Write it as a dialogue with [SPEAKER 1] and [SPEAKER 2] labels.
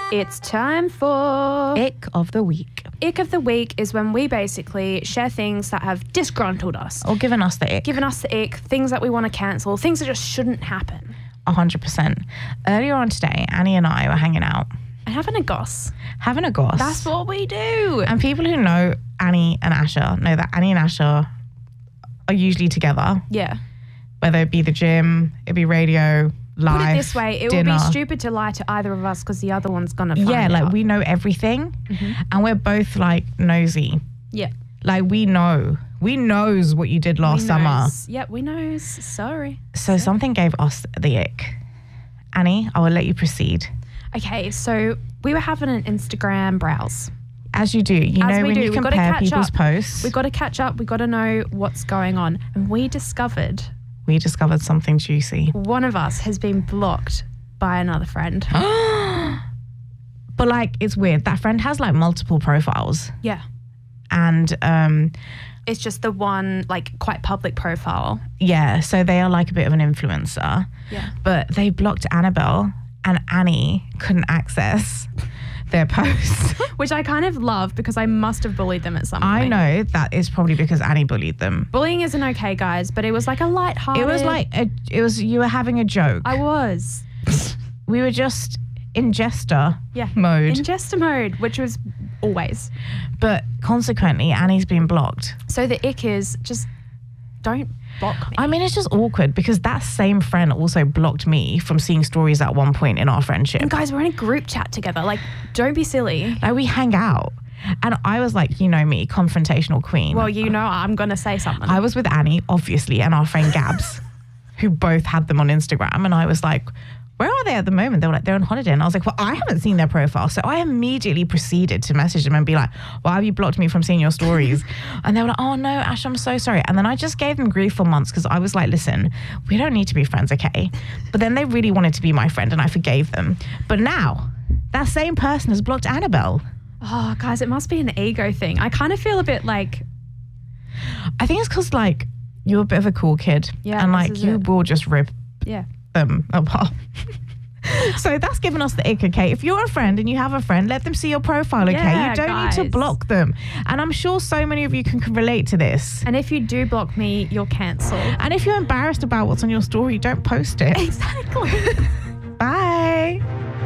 [SPEAKER 1] It's time for
[SPEAKER 2] Ick of the Week.
[SPEAKER 1] Ick of the Week is when we basically share things that have disgruntled us.
[SPEAKER 2] Or given us the ick.
[SPEAKER 1] Given us the ick, things that we want to cancel, things that just shouldn't happen.
[SPEAKER 2] 100%. Earlier on today, Annie and I were hanging out.
[SPEAKER 1] And having a goss.
[SPEAKER 2] Having a goss.
[SPEAKER 1] That's what we do.
[SPEAKER 2] And people who know Annie and Asha know that Annie and Asha are usually together.
[SPEAKER 1] Yeah.
[SPEAKER 2] Whether it be the gym, it'd be radio, live,
[SPEAKER 1] Put it this way, it
[SPEAKER 2] dinner.
[SPEAKER 1] would be stupid to lie to either of us because the other one's going to find out.
[SPEAKER 2] Yeah, like we know everything and we're both like nosy.
[SPEAKER 1] Yeah.
[SPEAKER 2] Like we know. We knows what you did last summer.
[SPEAKER 1] Yep, we knows. Sorry.
[SPEAKER 2] So something gave us the ick. Annie, I will let you proceed.
[SPEAKER 1] Okay, so we were having an Instagram browse.
[SPEAKER 2] As you do. You know when you compare people's posts.
[SPEAKER 1] We've got to catch up. We've got to know what's going on. And we discovered
[SPEAKER 2] something juicy.
[SPEAKER 1] one of us has been blocked by another friend.
[SPEAKER 2] But like, it's weird. That friend has like multiple profiles.
[SPEAKER 1] Yeah.
[SPEAKER 2] And
[SPEAKER 1] it's just the one like quite public profile.
[SPEAKER 2] yeah, so they are like a bit of an influencer.
[SPEAKER 1] Yeah.
[SPEAKER 2] But they blocked Annabelle and Annie couldn't access their posts.
[SPEAKER 1] Which I kind of love because I must have bullied them at some point.
[SPEAKER 2] I know that is probably because Annie bullied them.
[SPEAKER 1] Bullying isn't okay, guys, but it was like a lighthearted.
[SPEAKER 2] It was like, you were having a joke.
[SPEAKER 1] I was.
[SPEAKER 2] We were just in jester mode.
[SPEAKER 1] In jester mode, which was always.
[SPEAKER 2] But consequently, Annie's been blocked.
[SPEAKER 1] So the ick is just don't block me.
[SPEAKER 2] I mean, it's just awkward because that same friend also blocked me from seeing stories at one point in our friendship.
[SPEAKER 1] And guys, we're in a group chat together. Like, don't be silly.
[SPEAKER 2] Like, we hang out. And I was like, you know me, confrontational queen.
[SPEAKER 1] Well, you know I'm going to say something.
[SPEAKER 2] I was with Annie, obviously, and our friend Gabs, who both had them on Instagram. And I was like, where are they at the moment? They were like, they're on holiday. And I was like, well, I haven't seen their profile. So I immediately proceeded to message them and be like, why have you blocked me from seeing your stories? And they were like, oh no, Ash, I'm so sorry. And then I just gave them grief for months because I was like, listen, we don't need to be friends, okay? But then they really wanted to be my friend and I forgave them. But now that same person has blocked Annabelle.
[SPEAKER 1] Oh, guys, it must be an ego thing. I kind of feel a bit like...
[SPEAKER 2] I think it's because like you're a bit of a cool kid.
[SPEAKER 1] Yeah,
[SPEAKER 2] and like you will just rip them apart. So that's given us the ick, okay? If you're a friend and you have a friend, let them see your profile, okay?
[SPEAKER 1] Yeah,
[SPEAKER 2] you don't
[SPEAKER 1] guys.
[SPEAKER 2] need to block them. And I'm sure so many of you can relate to this.
[SPEAKER 1] And if you do block me, you're cancelled.
[SPEAKER 2] And if you're embarrassed about what's on your story, don't post it.
[SPEAKER 1] Exactly.